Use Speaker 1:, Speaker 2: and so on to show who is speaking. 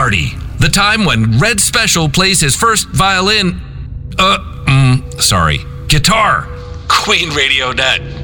Speaker 1: party. The time when Red Special plays his first violin... guitar.
Speaker 2: QueenRadio.net.